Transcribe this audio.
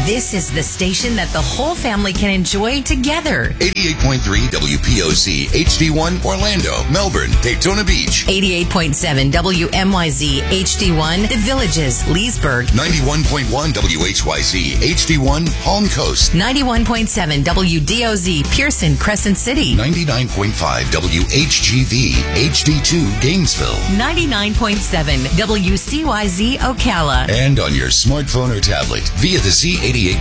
This is the station that the whole family can enjoy together. 88.3 WPOC, HD1, Orlando, Melbourne, Daytona Beach. 88.7 WMYZ, HD1, The Villages, Leesburg. 91.1 WHYZ, HD1, Palm Coast. 91.7 WDOZ, Pearson, Crescent City. 99.5 WHGV, HD2, Gainesville. 99.7 WCYZ, Ocala. And on your smartphone or tablet via the Z88